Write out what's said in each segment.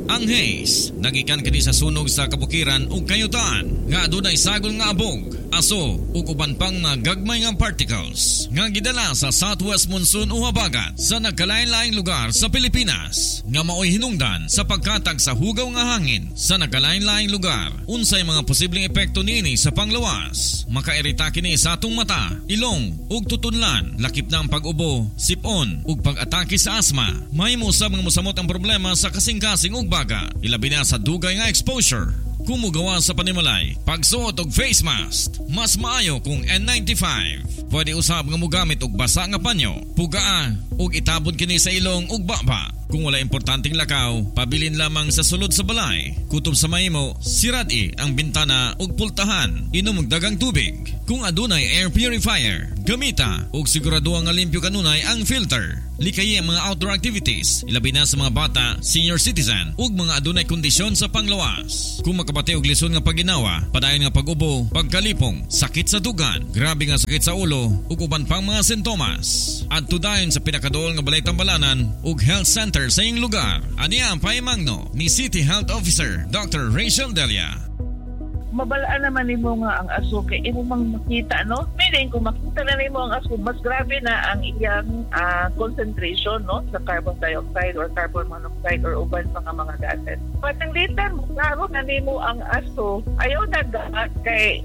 Ang haze nagikan kini sa sunog sa kabukiran ug kayutan nga adunay sagol nga abog, aso ug uban pang mga gagmay nga particles nga gidala sa southwest monsoon o habagat sa nagkalain-laing lugar sa Pilipinas nga maoy hinungdan sa pagkatag sa hugaw nga hangin sa nagkalain-laing lugar. Unsay mga posibleng epekto niini sa panglawas? Makairita kini sa atong mata, ilong ug tutunlan, lakip na ang pag-ubo, sipon ug pag-atake sa asma. May musab nga mosamot ang problema sa kasing-kasing ug baga, ilabi na sa dugay nga exposure. Kumugawa sa panimalay, pagsuot og face mask, mas maayo kung N95. Pwede usab nga mogamit og basa nga panyo, pugaa ug itabod kini sa ilong ug baba. Kung wala importanteng lakaw, pabilin lamang sa sulod sa balay. Kutob sa mahimo, sirad-i ang bintana ug pultahan, inom og dagang tubig. Kung adunay air purifier, gamita ug siguraduha nga limpyo kanunay ang filter. Likayi ang mga outdoor activities, ilabi na sa mga bata, senior citizen ug mga adunay kondisyon sa panglawas. Kung makabati og lisod nga paginawa, padayon nga pag-ubo, pagkalipong, sakit sa dugan, grabe nga sakit sa ulo ug uban pang mga sintomas. Adto dayon sa pinakaduol nga balay tambalanan ug health center sa iyong lugar. Aniya ang paimangno ni City Health Officer Dr. Rachel Delia. Mabalaan naman nimo nga ang aso kay imo mang makita, no? Meaning kung makita na nimo ang aso, mas grabe na ang iyang concentration, no, sa carbon dioxide or carbon monoxide or uban pa nga mga gases. Patang litan mo klaro na nimo ang aso, ayaw na gaat kay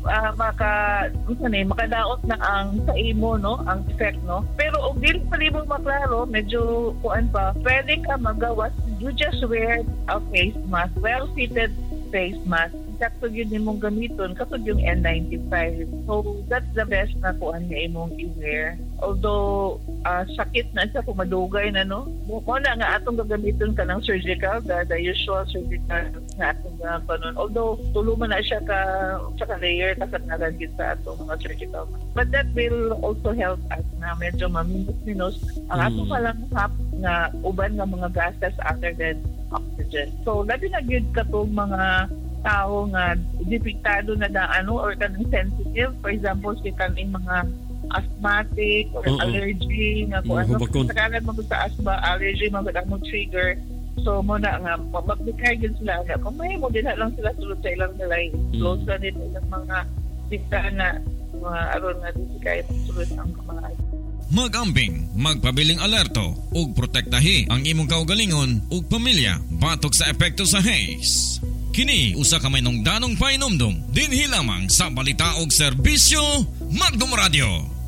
makadaot na ang sa imo, no, ang effect, no. Pero og dili pa nimo maklaro, medyo kuan pa, pwede ka magawas. You just wear a face mask, well-fitted face mask. Sakto yun imong gamiton katod yung N95. So that's the best na kuan nga imong i-wear. Although sakit na siya kung madugay na, no. Muna nga atong gagamiton ka ng surgical, the usual surgical nga atong gagamiton. Although tuluman na siya ka layer kasat na lang sa atong mga surgical. But that will also help us na medyo maminus-minus ang atong palang nga uban nga mga gases other than oxygen. So labi na gyud katong mga tao nga depektado na or kanang sensitive, for example si kaning mga asthmatic or allergy nga kung sakalan mo sa asthma, allergy mo trigger. So muna nga magbikay gyud sila nga kung may mo din lang sila sulod sa ilang balay, close na din ilang mga bintana aron nga di kay sulod ang mga mag-amping, magpabiling alerto ug protektahi ang imong kaugalingon ug pamilya batok sa epekto sa haze. Kini usa ka may nungdanong painomdom dinhi lamang sa balita og serbisyo Magdum Radio.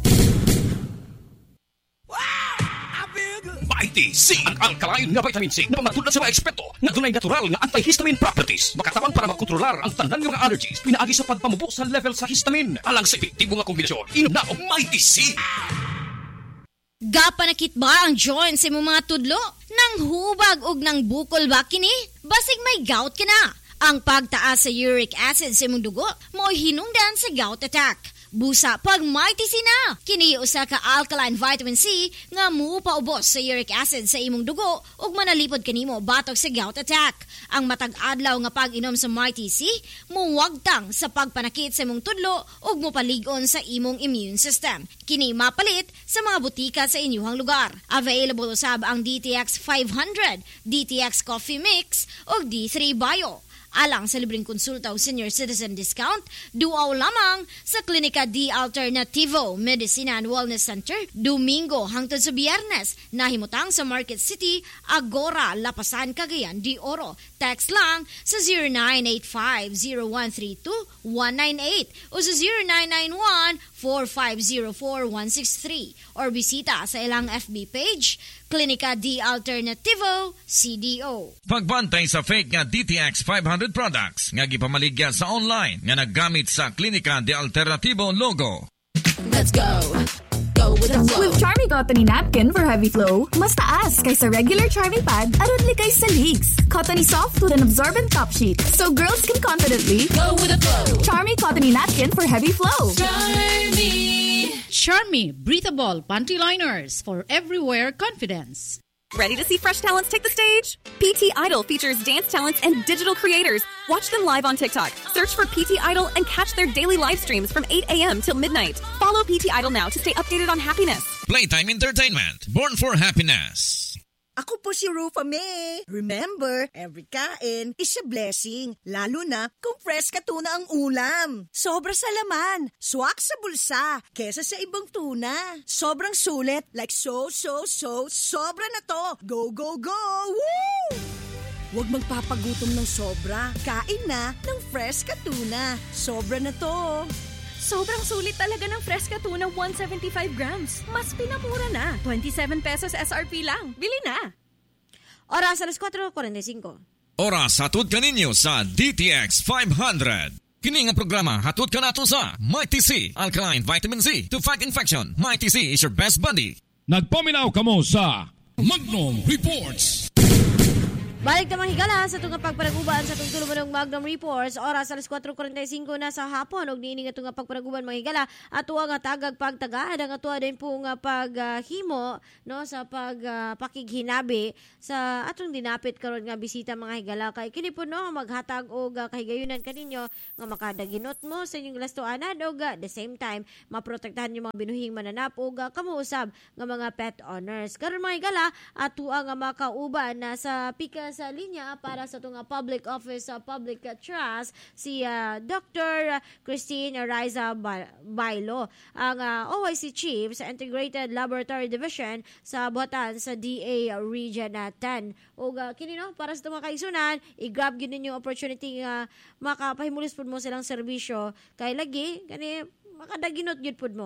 Vitamin C, ang alkaline nga vitamin C na matulad sa mga eksperto na dunay natural nga antihistamine properties, makatabang para makontrolar ang tanan nga mga allergies pinaagi sa pagpamubo sa level sa histamine. Alang sa epektibo nga kombinasyon, inom na og Vitamin C. Gapanakit ba ang joints sa mga tudlo? Nang hubag og nang bukol ba kini? Basig may gout ka na. Ang pagtaas sa uric acid sa imong dugo mo hinungdan sa gout attack. Busa pag Mighty C na. Kini usa ka alkaline vitamin C nga muupaubos sa uric acid sa imong dugo ug manalipod kanimo batok sa gout attack. Ang matag adlaw nga pag-inom sa Mighty C muwagtang sa pagpanakit sa imong tudlo ug mopalig-on sa imong immune system. Kini mapalit sa mga butika sa inyong lugar. Available usab ang DTX 500, DTX Coffee Mix ug D3 Bio. Alang sa libreng konsulta o senior citizen discount, duaw lamang sa Klinika D Alternativo Medicina and Wellness Center, Domingo hangtod sa Biyernes, nahimutang sa Market City, Agora, Lapasan, Cagayan de Oro. Text lang sa 0985-0132-198 o sa 0991-4504-163 or bisita sa ilang FB page, Klinika D Alternativo, CDO. Pagbantay sa fake nga DTX 500 products nga gipamaligya sa online nga naggamit sa Klinika D Alternativo logo. Let's go. Go with the flow. With Charmy Cottony Napkin for heavy flow, mas taas kaysa regular Charmy Pad aron likay sa leaks. Cottony soft with an absorbent top sheet, so girls can confidently go with the flow. Charmy Cottony Napkin for heavy flow. Charmy breathable panty liners for everywhere confidence. Ready to see fresh talents take the stage? PT Idol features dance talents and digital creators. Watch them live on TikTok. Search for PT Idol and catch their daily live streams from 8 a.m. till midnight. Follow PT Idol now to stay updated on happiness. Playtime Entertainment, born for happiness. Ako po si Rufa May. Remember, every kain is a blessing. Lalo na kung fresh ka tuna ang ulam. Sobra sa laman, swak sa bulsa, kesa sa ibang tuna. Sobrang sulit, like sobra na to. Go, go, go! Woo! Huwag magpapagutom ng sobra. Kain na ng fresh ka tuna. Sobra na to. Sobrang sulit talaga ng Fresca Tuna 175 grams. Mas pinamura na. 27 pesos SRP lang. Bili na! Oras alas 4:45. Oras hatod kaninyo sa DTX 500. Kini nga programa hatod ka nato sa Mighty C, Alkaline Vitamin C to fight infection. Mighty C is your best buddy. Nagpaminaw kamo sa Magnum Reports. Balik na higala sa itong pagparaguban sa itong tuluman ng Magnum Reports. Oras alas 4:45 na sa hapon. Og niining itong pagparaguban mga higala. Ato nga tagag pagtagaad. Ang ato din po nga paghimo no, sa pakighinabi sa atong dinapit karon nga bisita mga higala. Kay kini po no, maghatag og kahigayunan kaninyo nga makadaginot mo sa inyong lastuanan og the same time maprotektahan yung mga binuhing mananap og kamuusab nga mga pet owners. Karon mga higala, ato nga makauban na sa pika sa linya para sa itong Public Office Public Trust si Dr. Christine Ariza Bailo, ang OIC Chief sa Integrated Laboratory Division sa buhatan sa DA Region 10. O kini no, para sa itong mga kaisunan, i-grab yun ninyo opportunity nga makapahimulis po mo silang serbisyo kay lagi, kani makadaginot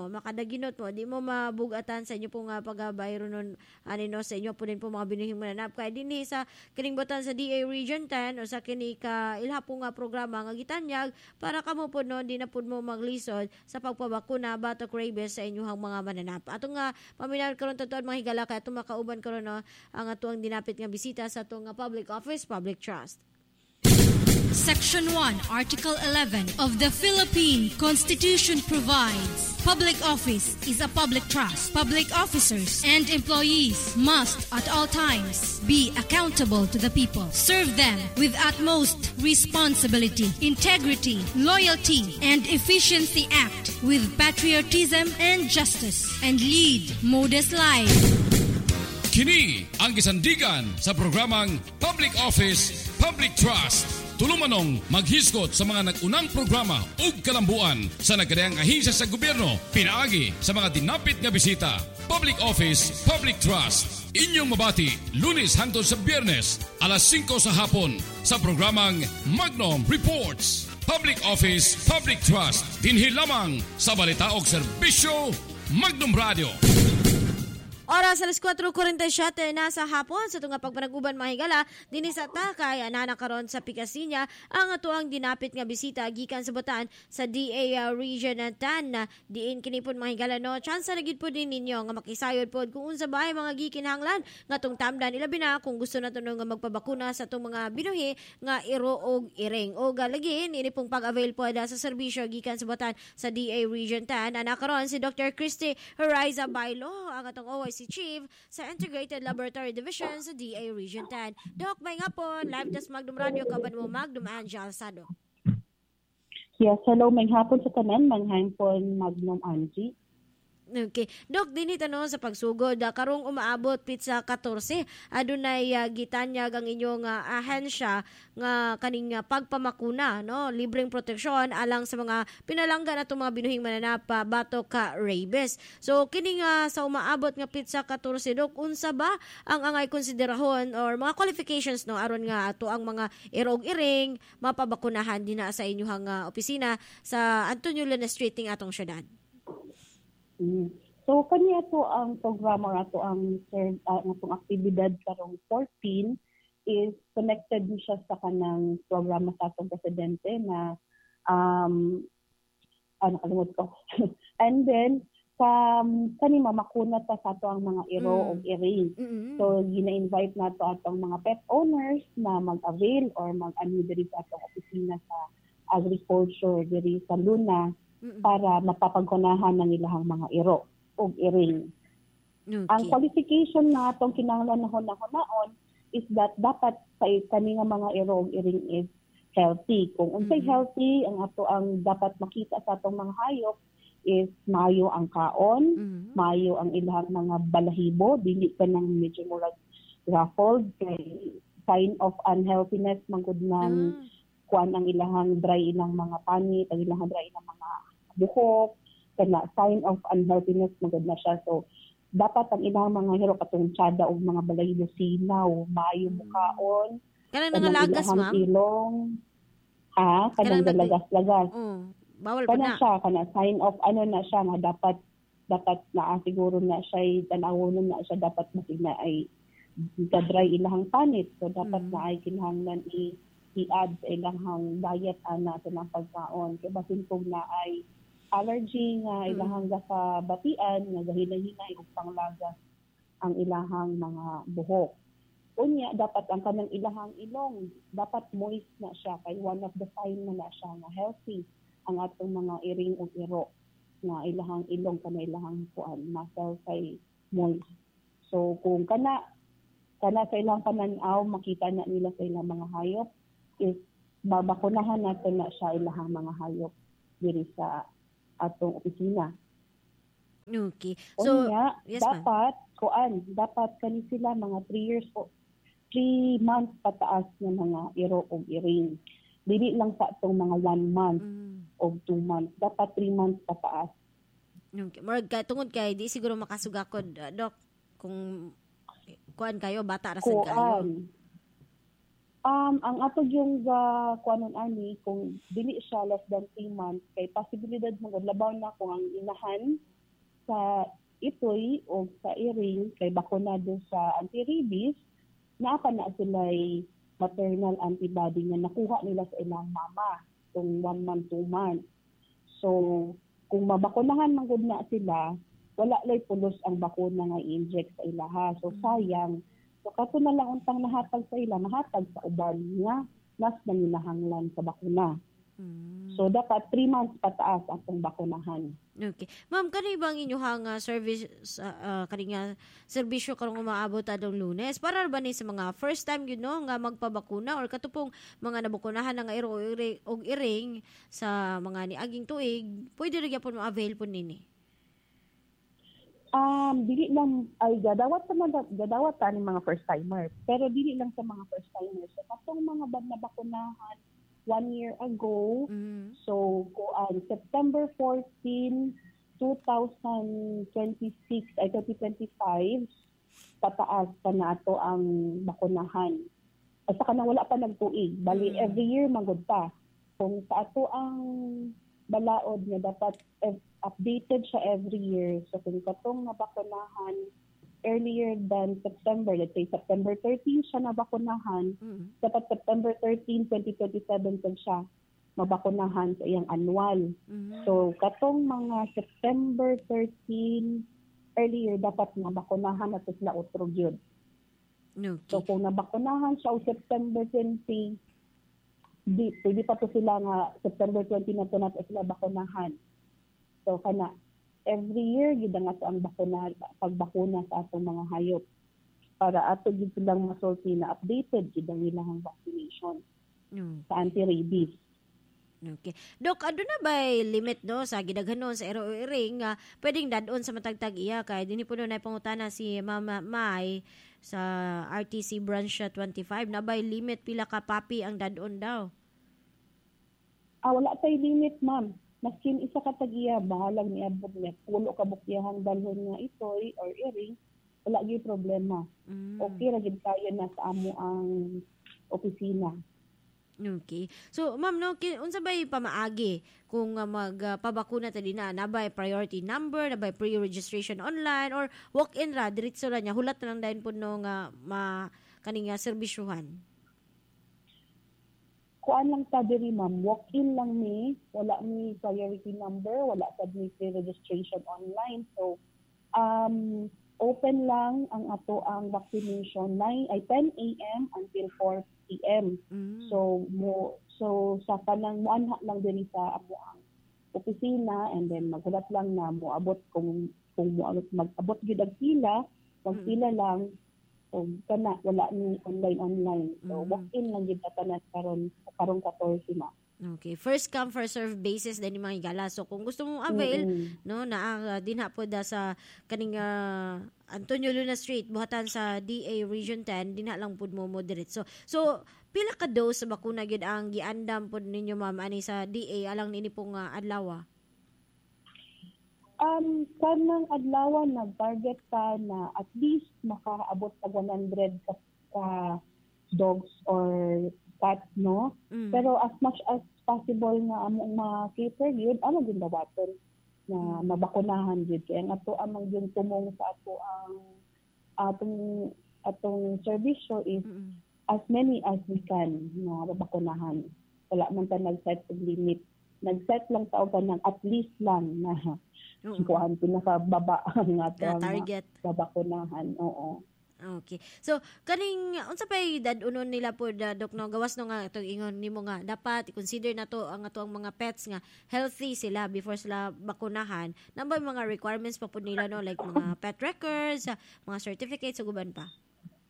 mo, di mo mabugatan sa inyo pong pag-bayro nun, no, sa inyo po din po mga binuhing mananap. Kaya din sa kining batan sa DA Region 10 o sa kini ka ilha po nga programa nga gitanyag para kamo po no, di na po mo maglisod sa pagpabakuna batok rabies sa inyong mga mananap. Ato nga paminaw karon tatuan mga higala kaya tumakauban karon no, ang atuang dinapit nga bisita sa atong Public Office Public Trust. Section 1, Article 11 of the Philippine Constitution provides, public office is a public trust. Public officers and employees must at all times be accountable to the people, serve them with utmost responsibility, integrity, loyalty, and efficiency, act with patriotism and justice, and lead modest lives. Kini ang gisandigan sa programang Public Office, Public Trust. Tulumanong maghisgot sa mga nag-unang programa ug kalambuan sa nagkadayang ahensya sa gobyerno pinaagi sa mga dinapit nga bisita. Public Office, Public Trust. Inyong mabati, Lunes hangtod sa Biyernes, alas 5 sa hapon sa programang Magnum Reports. Public Office, Public Trust. Dinhi lamang sa balitaog serbisyo Magnum Radio. Oras alas 4:47 na sa hapon sa itong pagpanaguban mga higala dinhi sa Takay anana karon sa Pikasinya ang atuang dinapit nga bisita gikan sa butan sa DA Region 10 diin kini pud mga higala no chance na gid pud din ninyo nga makisayod pud kung unsa bahay mga gikinahanglan nga tong tamdan ilabi na kung gusto nato nga magpabakuna sa itong mga binuhi nga iro og iring o galagin ini pong pag-avail po sa serbisyo gikan sa butan sa DA Region 10 ana karon si Dr. Christy Ariza Bailo ang atong OIC Chief sa Integrated Laboratory Division sa DA Region 10. Doc, may nga po, live das Magnum Radio, kaban mo Magnum Angel Sado. Yes, hello, may hapon sa tanan, manghain po Magnum Angie. Okay. Dok, dinita no sa pagsugod, karong umaabot pizza 14, adunay gitanyag ang inyong ahensya nga kaning pagpamakuna, no? Libreng proteksyon alang sa mga pinalanggan atong mga binuhing mananap batok ka rabies. So kining sa umaabot nga pizza 14, Dok, unsa ba ang angay konsiderahon or mga qualifications no aron nga ato ang mga irog iring mapabakunahan dinha sa inyong opisina sa Antonio Luna Street ning atong syudad? So kanya to ang programa ato ang atong aktibidad karong 14 is connected siya sa kanang programa sa atong presidente na nakalimot ko. And then kani mamakuna ta sa ato ang mga iro o iring. So gina-invite nato atong mga pet owners na mag-avail or mag-ani diri sa atong opisina sa agriculture diri sa Luna para mapapagkunahan ng ilahang mga iro o iring. Okay. Ang qualification na itong kinahanglan na hunaon is that dapat sa kani nga mga iro o iring is healthy. Kung unsay healthy, ang ato ang dapat makita sa atong mga hayop is maayo ang kaon, maayo ang ilahang mga balahibo, dili ka nang medyo murag ruffled kay sign of unhealthiness mangud nang kuan ang ilahang dry ilang mga panit, ang ilahang dry ilang mga buhok, kana sign of unhealthiness mangud na siya. So dapat ang ilang mga hiro katong tiyada o mga balay sinaw, maayo mukaon. Kanang nangalagas, ma'am? Ilong, kanang dalagas-lagas. Bawal pa na. Siya, sign of na siya nga dapat na siguro na siya tanawon na siya dapat masig na ay dry ilahang panit. So dapat na ay kinahanglan i-add sa ilahang diet ana sa ng pagkaon. Kaya basin kung na ay allergy nga ilahang sa batian nga gahinay-hinay ug panglagas ang ilahang mga buhok. Unya dapat ang kanang ilahang ilong dapat moist na siya kay one of the sign na siya nga healthy ang atong mga iring ug iro nga ilahang ilong kana ilahang kuan muscle kay moist. So kung kana sa ilang pananaw makita na nila sa ilang mga hayop is babakunahan natin na siya ilahang mga hayop diri sa atong opisina. Okay. So yes, dapat kani sila mga 3 months pataas na mga iro o iring. Dili lang sa itong mga 1 month o 2 months. Dapat 3 months pataas. Okay. Marag, tungod kay, di siguro makasugakod, Dok, kung kuan kayo, bata rasad kayo. Ang ato yung kuanon ani, kung dili siya less than 3 months, kay posibilidad maglabaw na kung ang inahan sa itoy o sa iring, kay bakunado sa anti-rabies, naapa na sila'y maternal antibody nga nakuha nila sa ilang mama kung 1 month, 2 months. So, kung mabakunahan manggod na sila, wala lay pulos ang bakuna nga i-inject sa ilaha. So, sayang. So, kato na lang untang nahatag sa ila, mahatag sa uban nga nas nanginahanglan sa bakuna. So, dapat 3 months pataas ang bakunahan. Okay. Ma'am, kani bang inyong service, kani nga serbisyo karong umaabot adong Lunes? Para ba ni sa mga first time yun, no, nga magpabakuna or katupong mga nabukunahan nga iro o iring sa mga niaging tuig, pwede rin po ma-avail po nini? Dili lang ay gadawat ta ni mga first timers. Pero dili lang sa mga first timers. So, katong mga nabakunahan 1 year ago. So, September 14, 2025, pataas pa na ito ang bakunahan. At saka na wala pa nagtuig. Bali, every year magod pa. Kung sa ato ang balaod nga dapat updated siya every year. So, kung katong nabakunahan earlier than September, let's say September 13 siya nabakunahan, dapat September 13, 2027 pa siya mabakunahan sa iyang annual. So, katong mga September 13 earlier, dapat mabakunahan at sila utrog yun. Okay. So, kung nabakunahan siya o September 20, pwede pa to sila nga September 20 na ito natin sila bakunahan. So, every year, gida nga ang pagbakuna sa atong mga hayop para ato gid silang masulti na updated gid ang ilang vaccination sa anti-rabies. Okay. Dok, ado na ba limit no sa gidaghanon sa iro-iring pwedeng dadon sa matagtag iya kay dinhi puno na pangutana si Mama May sa RTC branch 25 na by limit pila ka papi ang dadon daw? Wala tay limit, ma'am. Maskin isa ka tagiya, bahalag ni abot niya, pulo ka bukyahang dalhon nga itoy or iring, wala gyud problema. Okay ra gyud kayo na sa amo ang opisina. Okay. So, ma'am, no, unsa ba'y pamaagi kung magpabakuna ta din na ba'y priority number, na ba'y pre-registration online, or walk-in ra, diretso ra niya, hulat na lang dahil po no nga kaning serbisyuhan? Kuan lang ta diri, ma'am, walk-in lang ni, wala ni priority number, wala sa ni pre-registration online. So, open lang ang ato ang vaccination 10 a.m. until 4 p.m. So sa kanang muanha lang diri sa amo ang opisina, and then maghulat lang na moabot kung mag-abot gyud ang pila, pila lang o kana wala ni online. So walk-in lang gyud tanan karong 14 na. Okay, first come first serve basis din mga higala. So kung gusto mong avail, no, na dinha po da sa kaning Antonio Luna Street buhatan sa DA Region 10, dinha lang pud mo diretso. So pila ka dose sa bakuna gyud ang giandam pud ninyo ma'am ani sa DA alang nini pong adlaw? Kanang adlaw nag-target ka na at least makaabot sa 100 ka dogs or cats, no? Pero as much as possible na among ma-cater yun, amo din dawaton na mabakunahan yun. Kaya nga to amang yung tumong sa ato ang atong servisyo is as many as we can na mabakunahan. Wala man ta nag-set of limit. Nag-set lang tao ka ng at least lang na kuhaan pinakababa ang atong target mabakunahan. Oo. Okay. So, kaning unsa pay dad-unon nila po dok no gawas no nga itong ingon nimo nga dapat i-consider na to ang ato ang mga pets nga healthy sila before sila bakunahan. Nambay mga requirements pa po nila no like mga pet records, mga certificates ug uban pa.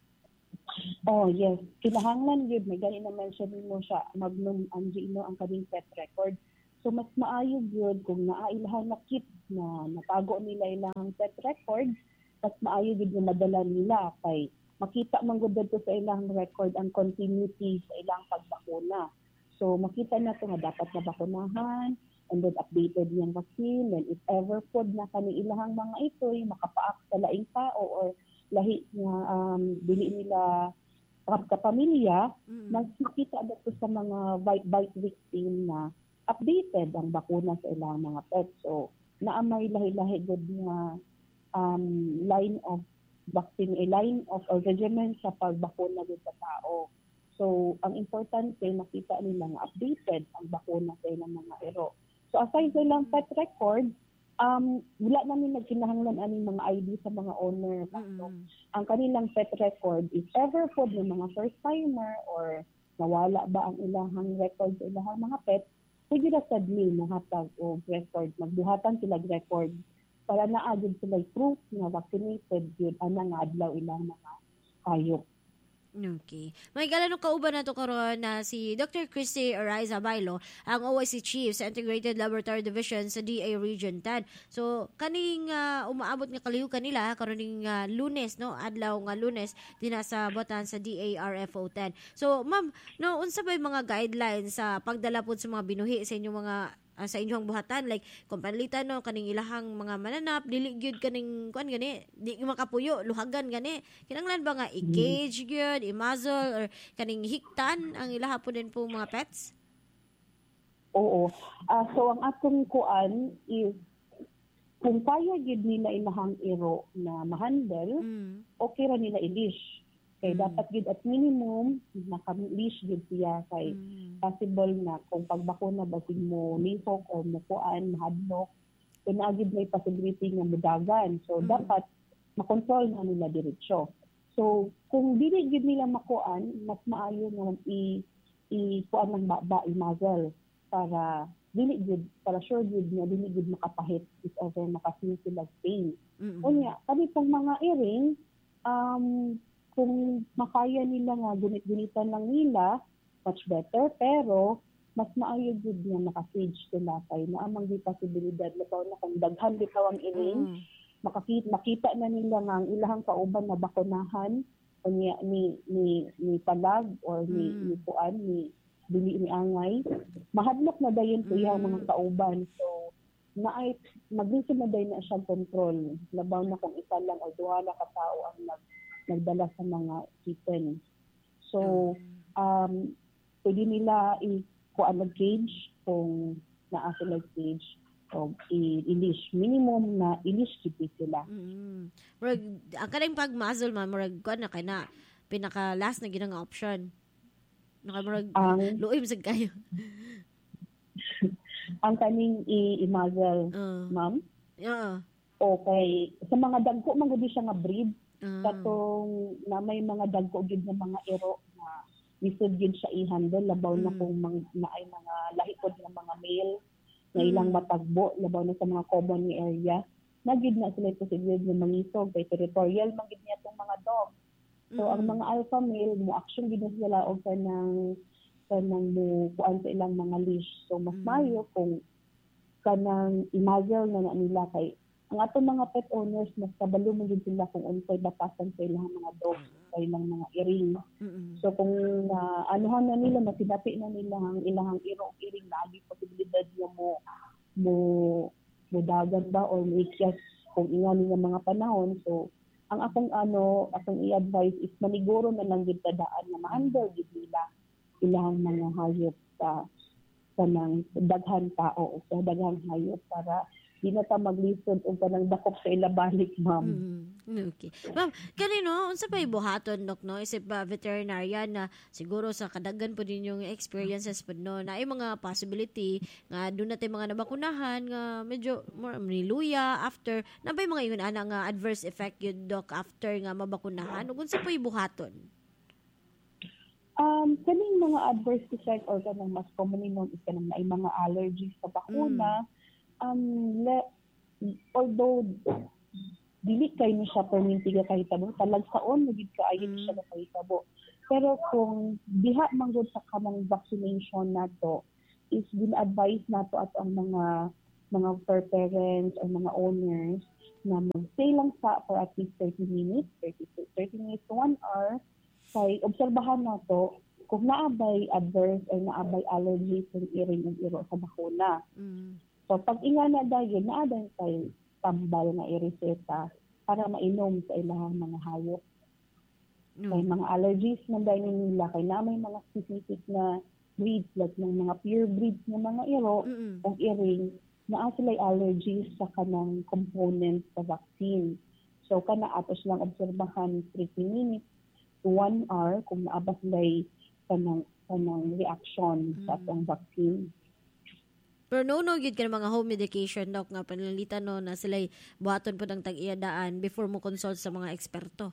Oh, yes. Kinahanglan yun. May gani na mention mo siya magnum angino ang kaning pet record. So, mas maayo yun kung naailahan na kit na natago nila ilang pet records, mas maayo gid na madala nila kay makita man gud dito sa ilang record ang continuity sa ilang pagbakuna. So makita na to nga dapat na bakunahan and then updated yung vaccine, and if ever pod na kani ilang mga ito'y makapaak sa laing tao or lahi nga dili nila kapamilya, mas makita dito sa mga bite victim na updated ang bakuna sa ilang mga pets. So naamay lahi-lahi gud nga line of vaccine, a line of regimen sa pagbakuna din sa tao. So, ang importante, nakita nila nga updated ang bakuna sa ilang mga ero. So, aside sa ilang pet record, wala namin nagkinahanglan aning mga ID sa mga owner. So, ang kanilang pet record, if ever po ng mga first-timer or nawala ba ang ilahang record sa ilahang mga pet, pwede na sadly mahatag o record. Magbuhatan sila record para naagid sila proof na vaccinated yun ang nga adlaw ilang mga hayop. Okay. May galano kauban na to karon na si Dr. Christy Ariza Bailo, ang OIC Chief sa Integrated Laboratory Division sa DA Region 10. So, kaning umaabot nga kalihukan nila karon ning Lunes, no? Adlaw nga Lunes dinha sa botan sa DARFO 10. So, ma'am, no, unsa bay mga guidelines sa pagdala pod sa mga binuhi sa inyong mga sa inyong buhatan like kung panlitan no kaning ilahang mga mananap dili gyud kaning kuan gani di makapuyo luhagan gani kinahanglan ba nga i-cage gyud i-muzzle or kaning hiktan ang ilaha po din po mga pets? Oo. So ang atong kuan is kung kaya gyud nila ilahang ero na ma-handle, okay ra nila i-leash. Kay dapat gid at minimum naka-leash gid siya kay possible na kung pagbakuna basig mo lihok o mukuan mahadlok pinagid may possibility nga mudagan. So dapat makontrol na nila diretsyo. So kung dili gid nila makuan, mas maayo na kuan ng i-muzzle para dili gid para sure gid na dili gid makapahit if ever makafeel sila pain. Unya kani pong mga earring kung makaya nila nga gunit-gunitan lang nila, much better, pero mas maayo gud nga naka-cage sila kay naamang di posibilidad labaw na kung daghan bitaw ang iring, makita na nila nga ang ilahang kauban na bakunahan o ni palag or ni puan ni dili ni angay, mahadlok na dayon po yung mga kauban. So naay maglisod na dayon na siya control labaw na kung isa lang o duha lang ka tao ang nagdala sa mga kitten. So, pwede nila i-kuan cage kung naa sila cage o i-leash. Minimum na i-leash kiti sila. Ang kanang pag-muzzle man, murag kuan na kay na pinaka-last na ginang option. Nakamurag luoy bisag kayo. Ang kaning i-muzzle, ma'am? Yeah. Okay. Sa mga dagko, magudi siya nga breed. Katong na may mga dagko gid na mga ero na lisod gid siya i-handle labaw na kung naay mga lahipod na mga male na ilang matagbo labaw na sa mga common area nagid na sila posible na mangisog kay territorial man gid niya tong mga dog. So ang mga alpha male mo action gid na sila og kanang kanang mo kuan sa ilang mga leash. So mas mayo kung kanang i-muzzle na nila kay ang atong mga pet owners mas kabalo mo gid sila kung unsay batasan sa ilang mga dogs sa ilang mga iring. So kung anuhan na nila masinati na nila ang ilang iring lagi posibilidad nga mo dagan ba or makyas kung ingani nga mga panahon. So ang akong i-advise is maniguro na lang gid tadaan na ma-handle gid nila ilang mga hayop sa kanang daghan tao o sa daghang hayop para di na ta maglisod o kanang dakop sa ila balik, ma'am. Okay. Ma'am, kanino unsa pa ibuhaton dok no isip veterinarian na siguro sa kadaghan po din yung experiences po no na ay mga possibility nga doon natin mga nabakunahan nga medyo more niluya after nabay mga yun ana nga adverse effect yun dok after nga mabakunahan ug unsa pa ibuhaton? Kaning mga adverse effect or kanang mas commonly known is kanang naay mga allergies sa bakuna. Although dili kay ni siya permintiga kahitabo, talagsaon mo gid kaayo siya na kahitabo. Pero kung diha man gud sa kanang vaccination nato is gin-advise nato at ang mga fur parents or mga owners na mag-stay lang sa for at least 30 minutes to 1 hour kay obserbahan nato kung naabay adverse or naabay allergies ng iring ug iro sa bakuna. So pag ingana dahil naaday kay tambal na ireseta para mainom sa ilahang mga hayop. Kay mga allergies man dahil nila kay na may mga specific na breeds like ng mga pure breeds ng mga iro o iring na sila allergies sa kanang component sa vaccine. So kana atos lang obserbahan 30 minutes to 1 hour kung naabas lay kanang reaction sa atong vaccine. Pero no gid ka mga home medication dok nga panalitan no na sila'y buhaton po ng tag-iyadaan before mo consult sa mga eksperto.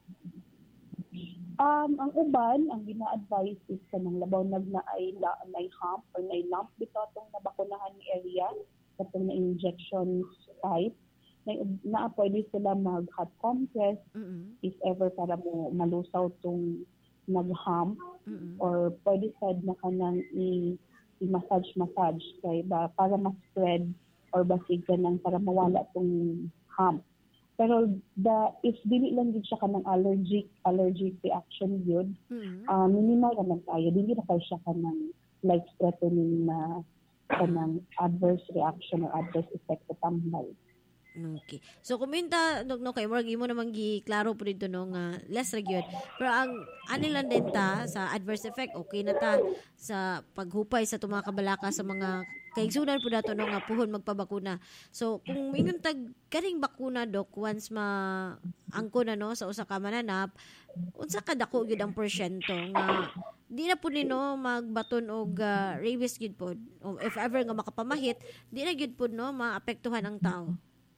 Ang uban ang gina-advise is kanang labaw na ay hump or na lump bitaw tong nabakunahan ni area katong na injection site na pwede sila mag hot compress if ever para mo malusaw tong nag-hump or pwede sad na kanang i-massage kay ba para ma-spread or basig ka nang para mawala tong hump. Pero if dili lang gid siya kanang allergic reaction gyud, minimal naman tayo. Dili na kay siya kanang life-threatening na kanang adverse reaction or adverse effect sa tambal. Okay. So kumenta no kay murag imo namang giklaro po dito no nga less gyud. Pero ang anilan din ta sa adverse effect okay na ta sa paghupay sa mga kabalaka sa mga kaigsunan po dato no nga puhon magpabakuna. So kung ingon tag kaning bakuna dok once angko na no sa usa ka mananap unsa ka dako gyud ang porsyento nga di na po nino magbaton og rabies gyud pod o if ever nga makapamahit di na gyud pod no maapektuhan ang tao.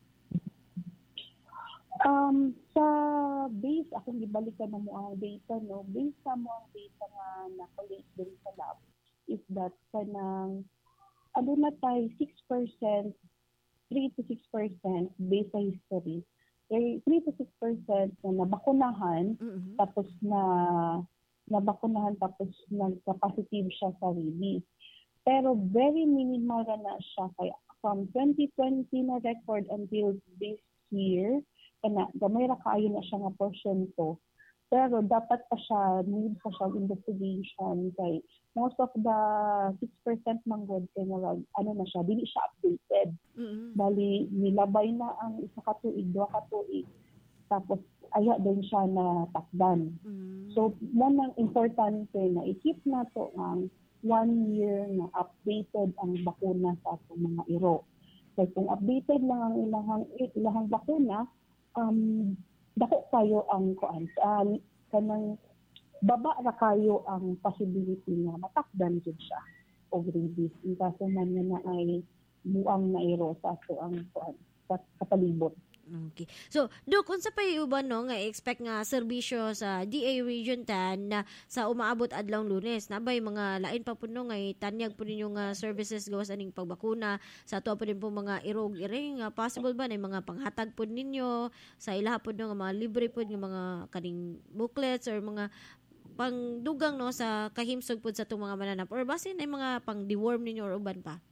Sa base, akong gibalikan na mo ang data, no? Based sa mo ang data nga na-collate din sa lab is that kanang, na tayo 6%, 3 to 6% based sa history. 3 to 6% na nabakunahan, tapos nabakunahan, tapos nagka-positive siya sa rabies. Pero very minimal na siya. Kaya from 2020 na record until this year, kana gamay ra kaayo na siya nga portion to. Pero dapat pa siya need pa siya investigation kay most of the 6% manggod kay na siya dili siya updated. Bali nilabay na ang isa ka tuig, duha ka tuig. Tapos aya din siya na takdan. So mo nang importante na i-keep nato ang 1 year na updated ang bakuna sa atong mga iro. Kaya kung updated lang ang ilahang bakuna, dako kayo ang kanang baba ra kayo ang possibility nga matakdan jud siya og rabies. In kaso man na ay buang na iro sa ato ang sa kapalibot. Okay. So, Dok, unsa pa iuban no nga expect nga serbisyo sa DA Region 10 na sa umaabot adlawng Lunes? Nabay mga lain pa po no nga tanyag po ninyo nga services gawas aning pagbakuna sa ato pa din po mga irog iring possible ba na mga panghatag po ninyo sa ilaha po no nga mga libre po nga mga kaning booklets or mga pangdugang no sa kahimsog pud sa itong mga mananap or basin ay mga pang deworm ninyo or uban pa?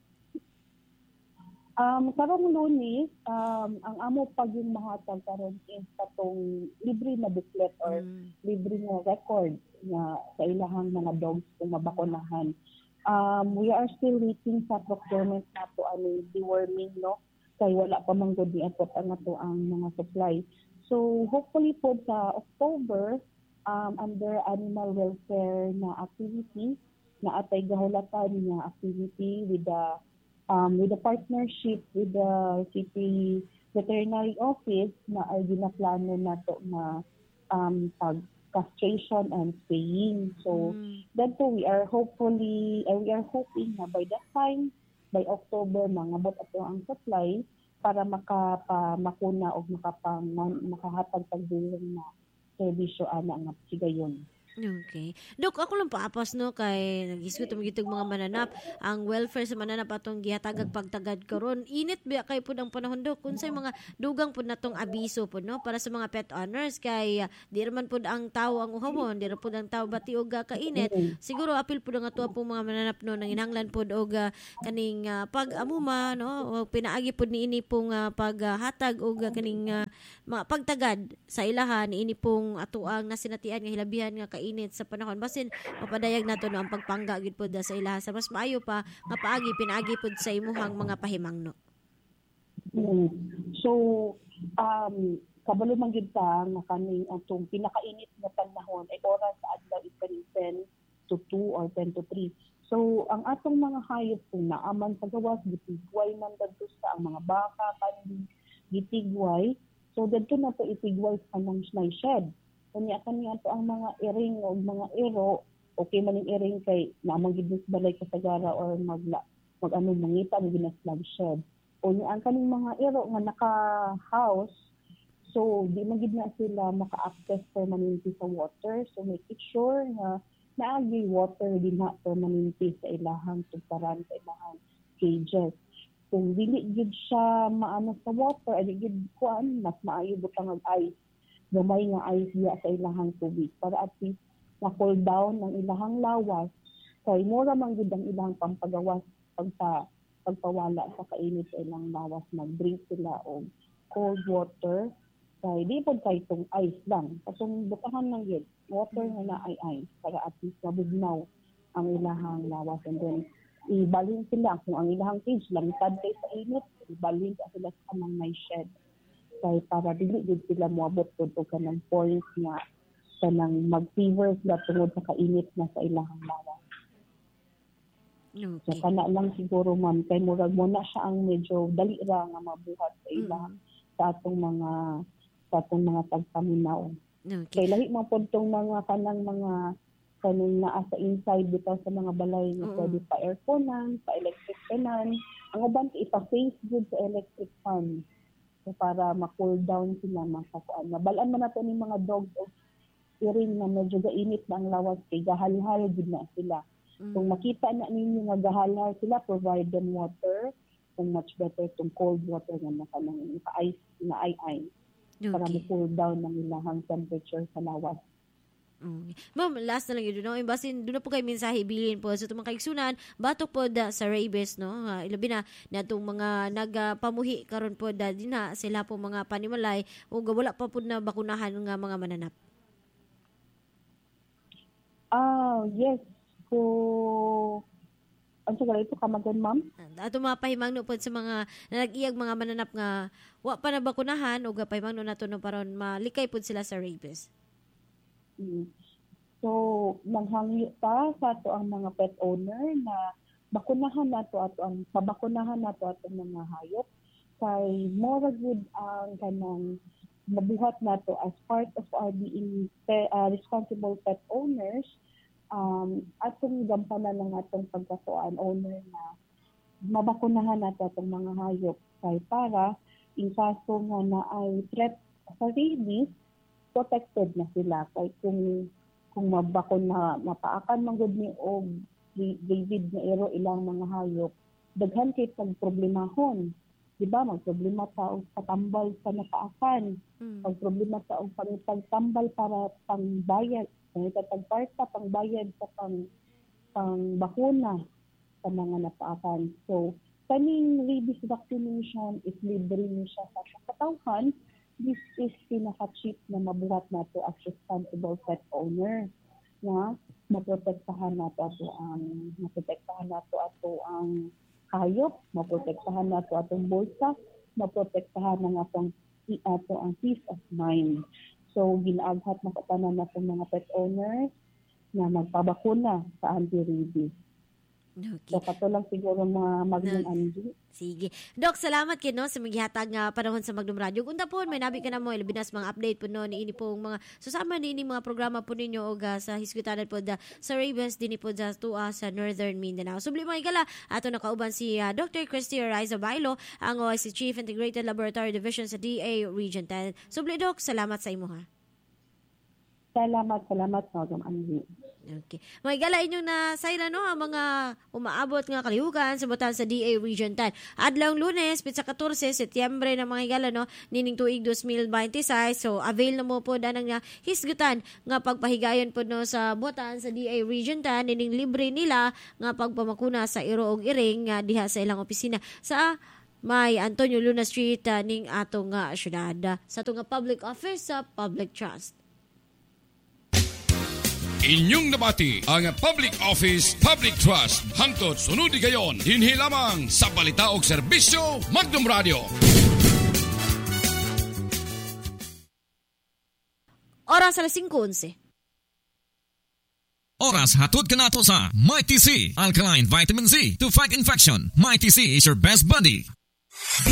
Karong Lunes, ang amo pag yung mahatag karon is katong libre na booklet or libre na record na sa ilahang mga dogs kung mabakunahan. We are still waiting sa procurement na to ani deworming no kay wala pa man gud ni atot ang ato ang mga supply. So hopefully po sa October under animal welfare na activity na atay gahulatan nga activity with the partnership with the city veterinary office na ay ginaplano nato na castration and spaying. So that too, we are hoping na by that time, by October, mangabot ato ang supply para makapamакuna o makahatag tagdulong na serbisyo ana nga sigayon. Okay. Dok, ako lang paapas no kay nag-isgot gitog mga mananap. Ang welfare sa mananap atong gihatagag pagtagad karon. Init ba kay pud ang panahon dok kunsay mga dugang pud natong abiso pud no para sa mga pet owners kay di man pud ang tawo ang uhawon, di ra pud ang tawo bati og kainit. Siguro apil pud ang ato pong mga mananap no nanginahanglan pud og kaning pag-amuma no o pinaagi pud niini pong paghatag og kaning pagtagad sa ilahan niini pong atuang nasinatian nga hilabihan nga init sa panahon basin mapadayag nato no ang pagpangga gid pod sa ilaha sa mas maayo pa nga paagi pinaagi pod sa imuhang mga pahimangno. So kabalo man gid ta nga kaning atong pinakainit nga panahon ay oras sa adlaw is kaning 10 to 2 or 10 to 3. So ang atong mga hayop kung naaman sa gawas gitigway man dadto sa ang mga baka kaning gitigway so dadto na to itigway sa nang shed. Kanya to ang mga iring o mga ero, okay man yung iring kay namang gidnis balay kasagara or mangita ang ginaslag shed. O ang kaning mga ero nga naka-house, so di man gid na sila maka-access permanently sa water. So make it sure na naagi water din na permanently sa ilahang tugparan, sa ilahang cages. Kung dili gid siya maano sa water, ay gid kuan, mas maayo butang ang ice. Gamay nga ice diya sa ilahang tubig para at least na-cool down ng ilahang lawas kay mura man gid ang ilahang pampagawas pagpawala sa kainit sa ilang lawas mag-drink sila og cold water kay di pod kay itong ice lang katong butahan lang gid water nga na ay ice para at least mabugnaw ang ilahang lawas and then ibalhin sila kung ang ilahang cage lamtad kay sa init ibalhin sila sa amang may shed kay para dili gid sila moabot pud og kanang point nga kanang mag-fever sila tungod sa kainit na sa ilahang lawas. Okay. So kana lang siguro ma'am kay murag mo na siya ang medyo dali ra nga mabuhat sa ilang sa atong mga tagpaminaw. Okay. Kay lahi man pud tong mga kanang naa sa inside bitaw sa mga balay nga pwede pa airconan, pa electric fanan, ang uban ipa-face good sa electric fan. So para ma-cool down sila makakuan. Nabalaan man nato ni mga dogs o iring na medyo gainit na ang lawas kay gahalhal gid na sila. Kung makita na ninyo nga gahalhal sila, provide them water. Kung much better itong cold water nga nakanang ice na ay para ma-cool down ng ilahang temperature sa lawas. Ma'am, last na lang yun, no? Imbasin, doon na po kayo mensahe bilhin po sa itong mga kaiksunan, batok po sa rabies, no? Ilabi na itong mga nagpamuhi karon po din na sila po mga panimalay o wala pa po na bakunahan ng mga mananap. Yes. So, ang siguro ito kamagan, ma'am? Ato mga pahimangno po sa mga nag-iyag mga mananap nga wa pa na bakunahan o pahimangno na ito no, paron malikay po sila sa rabies. So, naghangyo ta sa ato ang mga pet owner na bakunahan nato ang mga hayop kay more good ang kanang mabuhat nato as part of our being responsible pet owners atong gampanan ng atong pagkatuan owner na mabakunahan nato atong mga hayop kay para in kaso nga na ay threat sa rabies protected na sila kay kung mabakon na mapaakan man gud ni og David na ero ilang mga hayop daghan kay pagproblemahon di ba magproblema ta og patambal sa napaakan pagproblema ta og pagtambal para pangbayad Itatag kwarta pangbayad sa pangbakuna sa mga napaakan. So, kaning rabies vaccination is libre niyo siya sa katawhan. This is pinaka-cheap na mabuhat nato as responsible pet owner. Na maprotektahan nato ang hayop, maprotektahan nato atong bulsa, maprotektahan ng atong ang peace of mind. So, ginaaghat na katanan natong mga pet owners na magpabakuna sa anti-rabies. Okay. So, kato lang siguro mga Magnum Angie. Sige. Doc, salamat kino sa maghihatag nga panahon sa Magnum Radio. Kung po, may nabi ka na mo, ilabinas mga update po no, ni ini pong mga, susama ni ini mga programa po ninyo o sa hisgutanan po sa rabies, din po sa tua sa Northern Mindanao. Subli mga igala, ato nakauban si Dr. Christy Ariza Bailo, ang OIC Chief Integrated Laboratory Division sa DA Region 10. Subli, Doc, salamat sa imo ha. Salamat, Magnum Angie. Okay. May gala inyo na sayra no ang mga umaabot nga kalihukan sa butan sa DA Region 10. Adlawng Lunes, pitsa 14 Setyembre na mga gala no nining tuig 2026. So avail na mo po danang nga hisgutan nga pagpahigayon po no sa butan sa DA Region 10 nining libre nila nga pagpamakuna sa iro og iring nga diha sa ilang opisina sa may Antonio Luna Street ning atong nga syudad sa atong nga public office sa Public Trust. Inyong nabati ang Public Office, Public Trust. Hangtod sunod di gayon, dinhi lamang sa balita og serbisyo, Magnum Radio. Oras alas 5:11. Oras hatod ka nato sa Mighty C, Alkaline Vitamin C to fight infection. Mighty C is your best buddy.